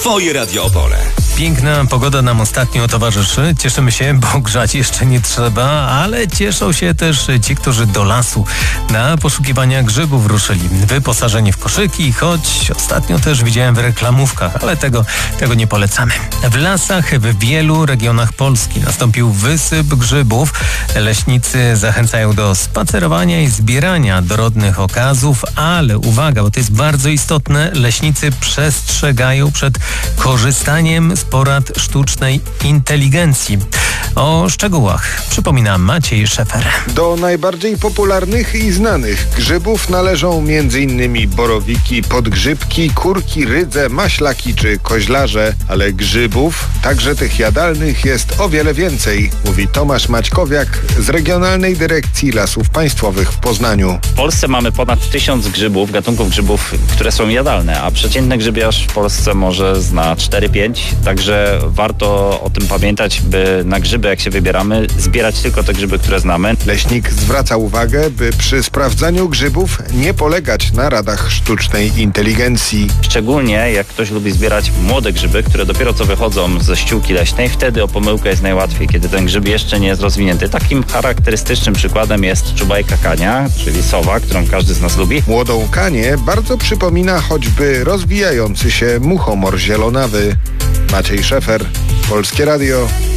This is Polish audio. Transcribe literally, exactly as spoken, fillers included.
Twoje Radio Opole. Piękna pogoda nam ostatnio towarzyszy. Cieszymy się, bo grzać jeszcze nie trzeba, ale cieszą się też ci, którzy do lasu na poszukiwania grzybów ruszyli. Wyposażeni w koszyki, choć ostatnio też widziałem w reklamówkach, ale tego, tego nie polecamy. W lasach w wielu regionach Polski nastąpił wysyp grzybów. Leśnicy zachęcają do spacerowania i zbierania dorodnych okazów, ale uwaga, bo to jest bardzo istotne, leśnicy przestrzegają przed korzystaniem z porad sztucznej inteligencji. O szczegółach przypomina Maciej Szefer. Do najbardziej popularnych i znanych grzybów należą między innymi borowiki, podgrzybki, kurki, rydze, maślaki czy koźlarze, ale grzybów, także tych jadalnych, jest o wiele więcej, mówi Tomasz Maćkowiak z Regionalnej Dyrekcji Lasów Państwowych w Poznaniu. W Polsce mamy ponad tysiąc grzybów, gatunków grzybów, które są jadalne, a przeciętny grzybiarz w Polsce może zna cztery pięć, także warto o tym pamiętać, by na grzyby, jak się wybieramy, zbierać tylko te grzyby, które znamy. Leśnik zwraca uwagę, by przy sprawdzaniu grzybów nie polegać na radach sztucznej inteligencji. Szczególnie jak ktoś lubi zbierać młode grzyby, które dopiero co wychodzą ze ściółki leśnej, wtedy o pomyłkę jest najłatwiej, kiedy ten grzyb jeszcze nie jest rozwinięty. Takim charakterystycznym przykładem jest czubajka kania, czyli sowa, którą każdy z nas lubi. Młodą kanię bardzo przypomina choćby rozwijający się muchomor zielonawy. Maciej Szefer, Polskie Radio.